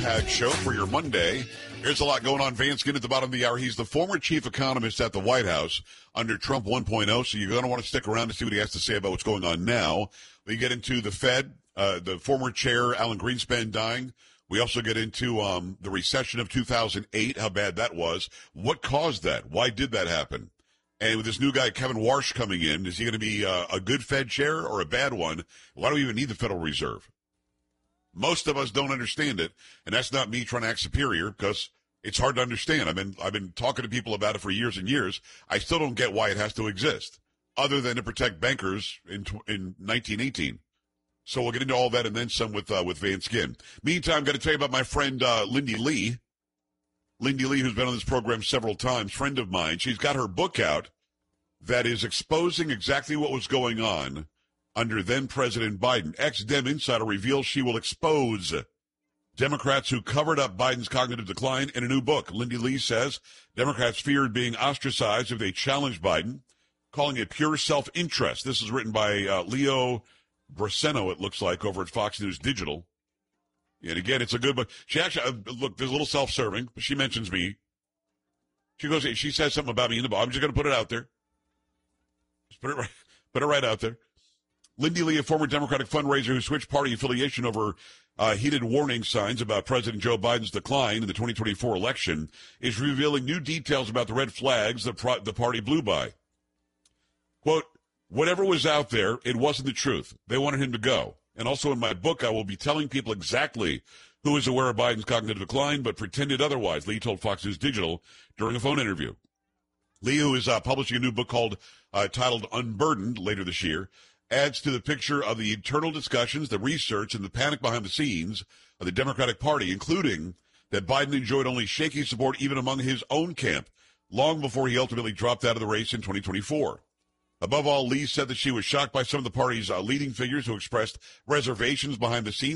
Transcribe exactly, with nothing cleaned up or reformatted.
Hag Show for your Monday. There's a lot going on. Van Skin at the bottom of the hour. He's the former chief economist at the White House under Trump one point oh, so you're going to want to stick around to see what he has to say about what's going on now. We get into the Fed, uh, the former chair, Alan Greenspan, dying. We also get into um, the recession of two thousand eight, how bad that was. What caused that? Why did that happen? And with this new guy, Kevin Warsh, coming in, is he going to be uh, a good Fed chair or a bad one? Why do we even need the Federal Reserve? Most of us don't understand it, and that's not me trying to act superior, because it's hard to understand. I've been I've been talking to people about it for years and years. I still don't get why it has to exist, other than to protect bankers in in nineteen eighteen. So we'll get into all that and then some with uh, with Van Skin. Meantime, I'm going to tell you about my friend uh, Lindy Lee. Lindy Lee, who's been on this program several times, friend of mine. She's got her book out that is exposing exactly what was going on under then-President Biden. Ex-Dem insider reveals she will expose Democrats who covered up Biden's cognitive decline in a new book. Lindy Lee says Democrats feared being ostracized if they challenged Biden, calling it pure self-interest. This is written by uh, Leo Braceno, it looks like, over at Fox News Digital. And again, it's a good book. She actually, uh, look, there's a little self-serving, but she mentions me. She goes, she says something about me in the book. I'm just going to put it out there. Just put it right, put it right out there. Lindy Lee, a former Democratic fundraiser who switched party affiliation over uh, heated warning signs about President Joe Biden's decline in the twenty twenty-four election, is revealing new details about the red flags the, pro- the party blew by. Quote, whatever was out there, it wasn't the truth. They wanted him to go. And also in my book, I will be telling people exactly who is aware of Biden's cognitive decline but pretended otherwise, Lee told Fox News Digital during a phone interview. Lee, who is uh, publishing a new book called uh, titled Unburdened later this year, adds to the picture of the internal discussions, the research, and the panic behind the scenes of the Democratic Party, including that Biden enjoyed only shaky support even among his own camp, long before he ultimately dropped out of the race in twenty twenty-four. Above all, Lee said that she was shocked by some of the party's uh, leading figures who expressed reservations behind the scenes